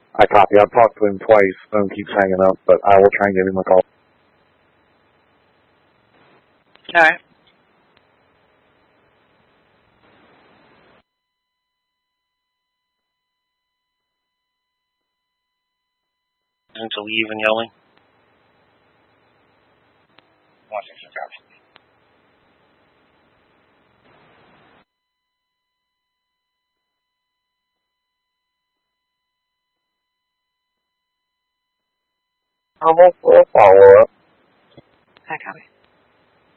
I copy. I've talked to him twice. Phone keeps hanging up, but I will try and give him a call. All right. To leave and yelling. 165. Almost full follow-up. I copy.